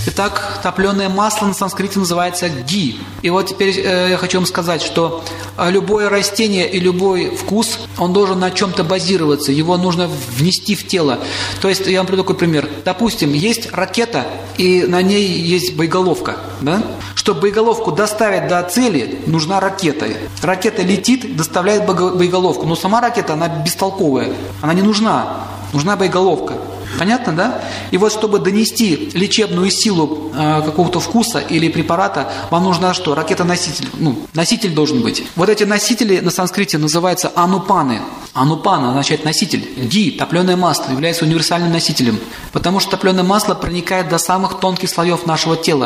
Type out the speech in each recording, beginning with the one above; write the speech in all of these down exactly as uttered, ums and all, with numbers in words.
Итак, топленое масло на санскрите называется ги. И вот теперь э, я хочу вам сказать, что любое растение и любой вкус, он должен на чем-то базироваться, его нужно внести в тело. То есть, я вам приведу такой пример. Допустим, есть ракета, и на ней есть боеголовка. Да? Чтобы боеголовку доставить до цели, нужна ракета. Ракета летит, доставляет боеголовку. Но сама ракета, она бестолковая, она не нужна. Нужна боеголовка. Понятно, да? И вот чтобы донести лечебную силу э, какого-то вкуса или препарата, вам нужно что? Ракета-носитель. Ну, носитель должен быть. Вот эти носители на санскрите называются анупаны. Анупана означает носитель. Ги, топленое масло, является универсальным носителем. Потому что топленое масло проникает до самых тонких слоев нашего тела.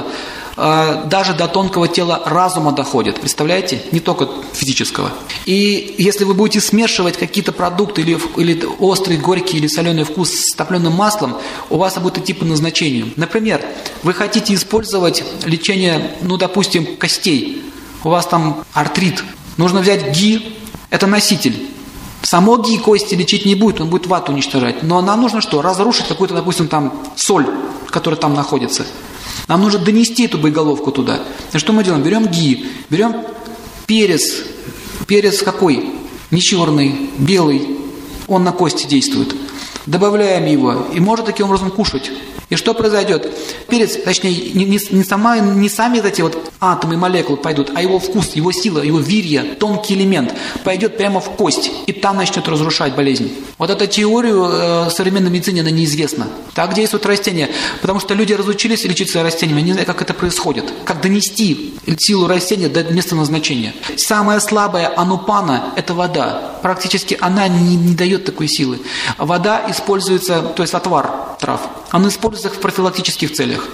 Э, даже до тонкого тела разума доходит. Представляете? Не только физического. И если вы будете смешивать какие-то продукты или, или острый, горький или соленый вкус с топленым маслом, у вас будет идти по назначению. Например, вы хотите использовать лечение, ну, допустим, костей. У вас там артрит. Нужно взять ги, это носитель. Само ги кости лечить не будет, он будет вату уничтожать. Но нам нужно что? Разрушить какую-то, допустим, там соль, которая там находится. Нам нужно донести эту боеголовку туда. И что мы делаем? Берем ги, берем перец. Перец какой? Не черный, белый. Он на кости действует. Добавляем его и можно таким образом кушать. И что произойдет? Перец, точнее, не, не, не, сама, не сами эти вот атомы и молекулы пойдут, а его вкус, его сила, его вирья, тонкий элемент пойдет прямо в кость, и там начнет разрушать болезнь. Вот эту теорию э, современной медицине она неизвестна. Так действуют растения, потому что люди разучились лечиться растениями, не знаю, как это происходит, как донести силу растения до места назначения. Самая слабая анупана – это вода. Практически она не, не дает такой силы. Вода используется, то есть отвар трав, она используется в профилактических целях.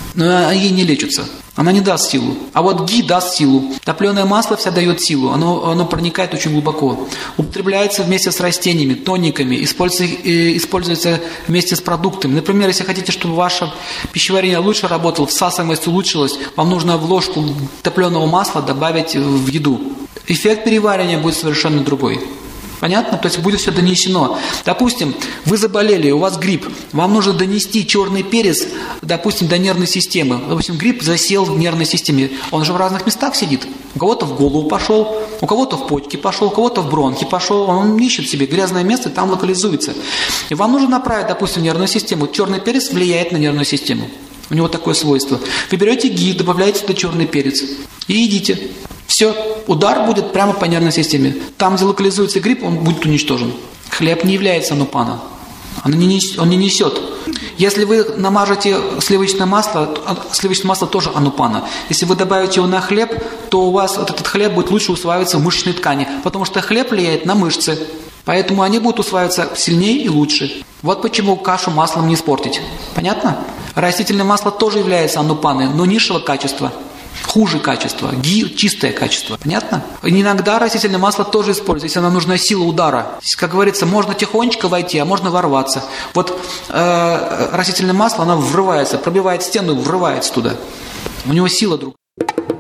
Но ей не лечится. Она не даст силу. А вот ги даст силу. Топленое масло вся дает силу. Оно, оно проникает очень глубоко. Употребляется вместе с растениями, тониками. Используется, используется вместе с продуктами. Например, если хотите, чтобы ваше пищеварение лучше работало, всасываемость улучшилась, вам нужно в ложку топленого масла добавить в еду. Эффект переваривания будет совершенно другой. Понятно? То есть будет все донесено. Допустим, вы заболели, у вас грипп. Вам нужно донести черный перец, допустим, до нервной системы. Допустим, грипп засел в нервной системе. Он же в разных местах сидит. У кого-то в голову пошел, у кого-то в почки пошел, у кого-то в бронхи пошел. Он ищет себе грязное место, там локализуется. И вам нужно направить, допустим, нервную систему. Черный перец влияет на нервную систему. У него такое свойство. Вы берете ги, добавляете туда черный перец и едите. Все, удар будет прямо по нервной системе. Там, где локализуется грипп, он будет уничтожен. Хлеб не является анупана. Он не, нес, он не несет. Если вы намажете сливочное масло, сливочное масло тоже анупана. Если вы добавите его на хлеб, то у вас вот этот хлеб будет лучше усваиваться в мышечной ткани. Потому что хлеб влияет на мышцы. Поэтому они будут усваиваться сильнее и лучше. Вот почему кашу маслом не испортить. Понятно? Растительное масло тоже является анупаной, но низшего качества. Хуже качество, ги чистое качество. Понятно? Иногда растительное масло тоже используется, если нам нужна сила удара. Как говорится, можно тихонечко войти, а можно ворваться. Вот э, растительное масло, оно врывается, пробивает стену, врывается туда. У него сила другая.